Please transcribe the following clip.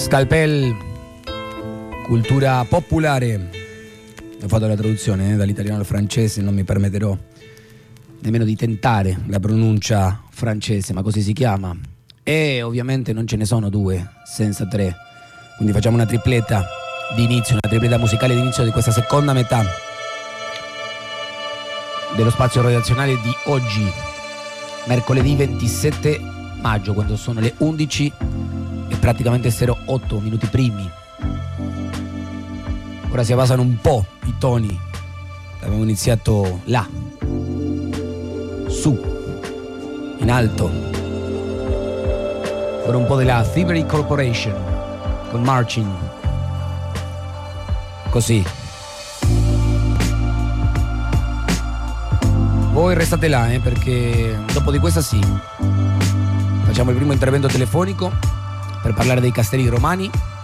Scalpel, cultura popolare. Ho fatto la traduzione dall'italiano al francese, non mi permetterò nemmeno di tentare la pronuncia francese, ma così si chiama. E ovviamente non ce ne sono due senza tre, quindi facciamo una tripletta di inizio, una tripletta musicale di inizio di questa seconda metà dello spazio redazionale di oggi, mercoledì 27 maggio, quando sono le 11 e praticamente 08 minuti primi. Ora si abbassano un po' i toni, abbiamo iniziato là, su, in alto. Ora un po' della Thievery Corporation con Marching, così. Voi restate là, perché dopo di questa sì, facciamo il primo intervento telefonico per parlare dei castelli romani